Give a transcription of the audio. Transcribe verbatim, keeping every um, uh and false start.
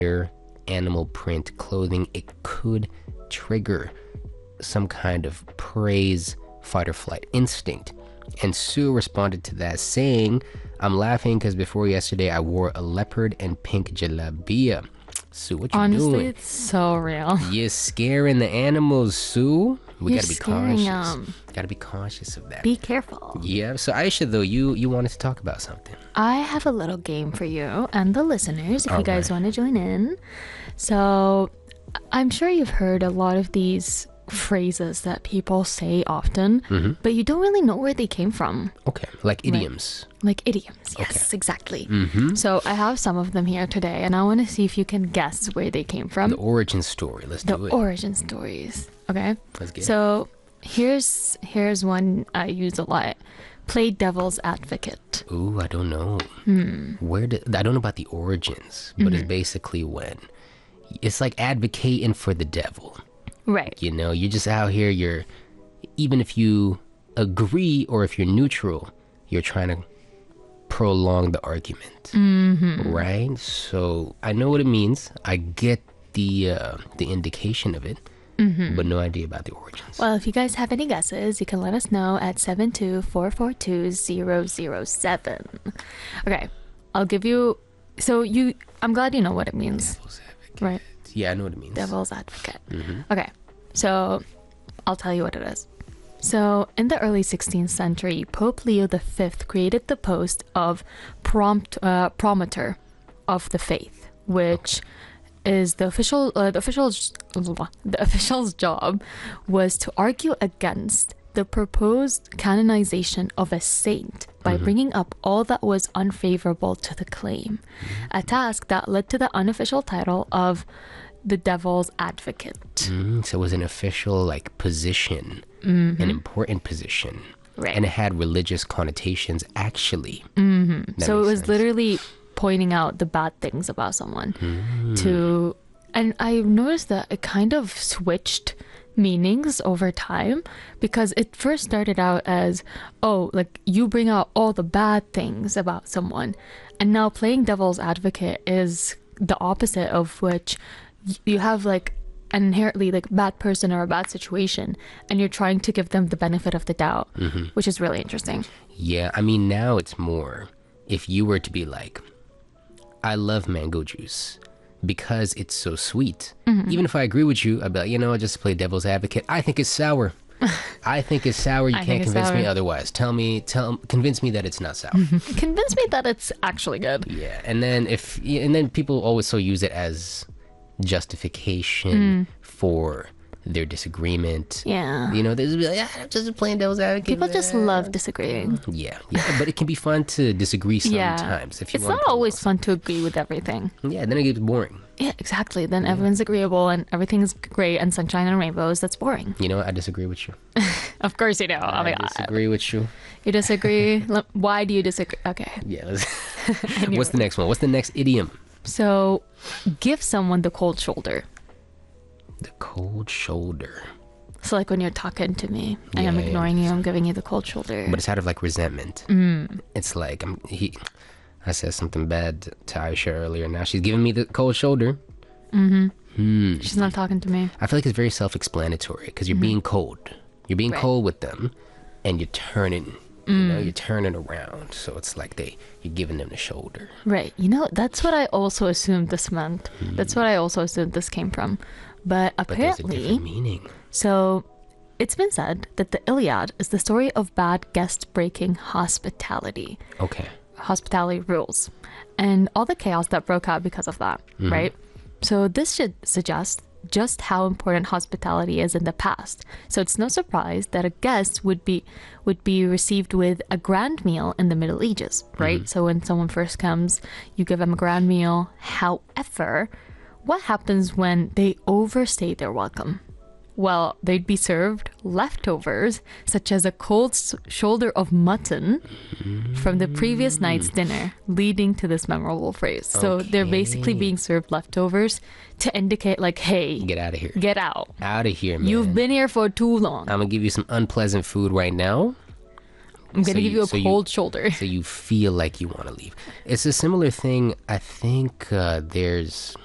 animal print clothing, it could trigger some kind of praise, fight or flight instinct. And Sue responded to that saying, I'm laughing because before yesterday I wore a leopard and pink jalabia. Sue, what you Honestly, doing? it's so real. You're scaring the animals, Sue. We You're gotta be scaring cautious. them. Gotta be cautious of that. Be careful. Yeah. So Aisha, though, you you wanted to talk about something. I have a little game for you and the listeners if All you guys right. want to join in. So, I'm sure you've heard a lot of these phrases that people say often, Mm-hmm. but you don't really know where they came from. Okay, like idioms. Like idioms. Yes, exactly. So, I have some of them here today, and I want to see if you can guess where they came from. The origin story. Let's The do it. origin stories. Okay. Let's get it. So here's here's one I use a lot. Play devil's advocate. Ooh, I don't know. Hmm. Where did I don't know about the origins, but Mm-hmm. it's basically when it's like advocating for the devil. Right. You know, you're just out here. You're even if you agree or if you're neutral, you're trying to prolong the argument, Mm-hmm. right? So I know what it means. I get the uh, the indication of it, but no idea about the origins. Well, if you guys have any guesses, you can let us know at seven two four four two zero zero seven. Okay, I'll give you. So you, I'm glad you know what it means, Devil's advocate. right? Yeah, I know what it means. Devil's advocate. Okay, so I'll tell you what it is. So in the early sixteenth century, Pope Leo the Fifth created the post of prompt uh, promoter of the faith, which is the official uh, the official's the official's job was to argue against the proposed canonization of a saint by bringing up all that was unfavorable to the claim, a task that led to the unofficial title of the devil's advocate. Mm, so it was an official like position, an important position, Right. and it had religious connotations. Actually, That So it makes was sense. literally pointing out the bad things about someone Hmm. to, and I noticed that it kind of switched meanings over time, because it first started out as, oh, like you bring out all the bad things about someone, and now playing devil's advocate is the opposite, of which y- you have like an inherently like bad person or a bad situation, and you're trying to give them the benefit of the doubt, Mm-hmm. which is really interesting. yeah. I mean, now it's more. If you were to be like, I love mango juice because it's so sweet. Even if I agree with you, I'd be like, you know, just to play devil's advocate, I think it's sour. I think it's sour. You I can't think it's convince me sour. other's. Tell me, tell, convince me that it's not sour. Convince me that it's actually good. Yeah, and then if and then people always so use it as justification for their disagreement. Yeah. You know, there's like, yeah, I'm just playing devil's advocate. People just love disagreeing. Yeah, yeah, but it can be fun to disagree Yeah. sometimes. If you It's want not to- always fun to agree with everything. Yeah, then it gets boring. Yeah, exactly. Then everyone's agreeable and everything's great and sunshine and rainbows. That's boring. You know, what? I disagree with you. Of course you do. Oh I my god. disagree with you. You disagree? Let- Why do you disagree? Okay. Yeah. Let's What's the next one? What's the next idiom? So, give someone the cold shoulder. The cold shoulder. So, like when you're talking to me and I'm Yeah, yeah. ignoring you, I'm giving you the cold shoulder. But it's out of like resentment. Mm. It's like I'm he. I said something bad to Aisha earlier. Now she's giving me the cold shoulder. She's not talking to me. I feel like it's very self-explanatory because you're being cold. You're being Right. cold with them, and you're turning. You know, you're turning around. So it's like they you're giving them the shoulder. Right. You know, that's what I also assumed this meant. That's what I also assumed this came from. But But there's a apparently, different meaning. so it's been said that the Iliad is the story of bad guest breaking hospitality, Okay. hospitality rules, and all the chaos that broke out because of that, right? So this should suggest just how important hospitality is in the past. So it's no surprise that a guest would be would be received with a grand meal in the Middle Ages, right? So when someone first comes, you give them a grand meal. However, what happens when they overstay their welcome? Well, they'd be served leftovers, such as a cold s- shoulder of mutton from the previous night's dinner, leading to this memorable phrase. So they're basically Okay. being served leftovers to indicate, like, hey, Get out of here. get out. Out of here, man. You've been here for too long. I'm gonna give you some unpleasant food right now, I'm going so to give you- you a so you- cold shoulder. so you feel like you want to leave. It's a similar thing. I think uh, there's